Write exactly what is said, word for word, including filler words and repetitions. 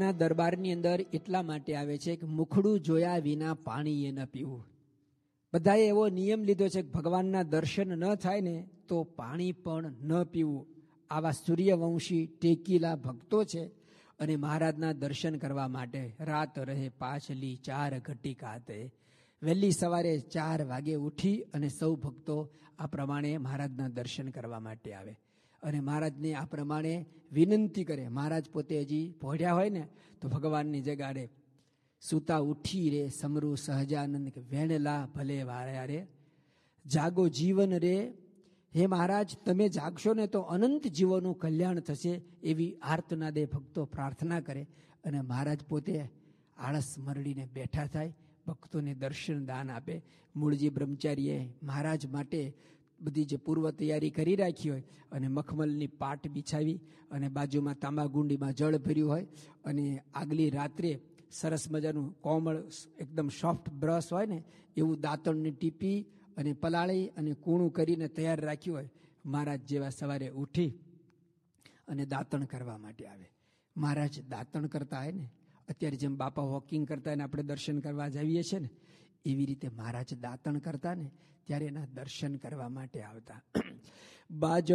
દરબારની અંદર એટલા માટે આવે છે કે મુખડું જોયા વિના પાણી એ ન પીવું. બધાએ એવો નિયમ લીધો છે કે ભગવાનના દર્શન ન થાય ને તો પાણી પણ ન પીવું. આવા સૂર્યવંશી ટેકીલા ભક્તો છે અને મહારાજના દર્શન કરવા માટે રાત રહે પાછલી ચાર ઘટિકા તે વહેલી સવારે ચાર વાગે ઉઠી અને સૌ ભક્તો આ પ્રમાણે મહારાજના દર્શન કરવા માટે આવે અને મહારાજને આ પ્રમાણે વિનંતી કરે. મહારાજ પોતે હજી પહોંચ્યા હોય ને તો ભગવાનની જગાડે સૂતા ઉઠી રે સમરૂ સહજાનંદ કે વેણલા ભલે વાર્યા રે જાગો જીવન રે. હે મહારાજ, તમે જાગશો ને તો અનંત જીવોનું કલ્યાણ થશે એવી આર્તનાદે ભક્તો પ્રાર્થના કરે અને મહારાજ પોતે આળસ મરડીને બેઠા થાય, ભક્તોને દર્શન દાન આપે. મૂળજી બ્રહ્મચારીએ મહારાજ માટે બધી જે પૂર્વ તૈયારી કરી રાખી હોય અને મખમલની પાટ બિછાવી અને બાજુમાં તાંબાગુંડીમાં જળ ભર્યું હોય અને આગલી રાત્રે સરસ મજાનું કોમળ એકદમ સોફ્ટ બ્રશ હોય ને એવું દાંતણની ટીપી અને પલાળી અને કૂણું કરીને તૈયાર રાખ્યું હોય. મહારાજ જેવા સવારે ઉઠી અને દાંતણ કરવા માટે આવે. મહારાજ દાંતણ કરતા હોય ને અત્યારે જેમ બાપા વોકિંગ કરતા ને આપણે દર્શન કરવા જઈએ છીએ ને એવી રીતે મહારાજ દાંતણ કરતા ને ત્યારે એના દર્શન કરવા માટે આવતા. બાજ